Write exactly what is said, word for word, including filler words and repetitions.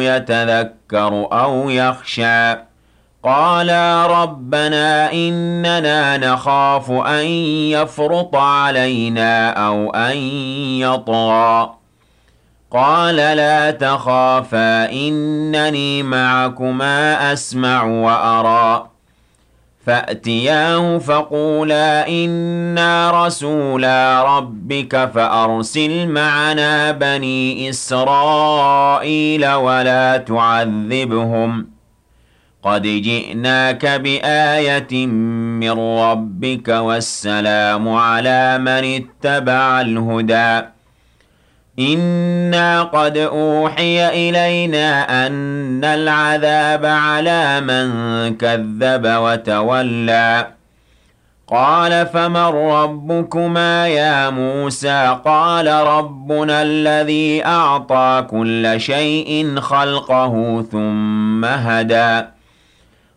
يتذكر أو يخشى قالا ربنا إننا نخاف أن يفرط علينا أو أن يطغى قال لا تخافا إنني معكما أسمع وأرى فأتياه فقولا إنا رسولا ربك فأرسل معنا بني إسرائيل ولا تعذبهم قد جئناك بآية من ربك والسلام على من اتبع الهدى إنا قد أوحي إلينا أن العذاب على من كذب وتولى قال فمن ربكما يا موسى قال ربنا الذي أعطى كل شيء خلقه ثم هدى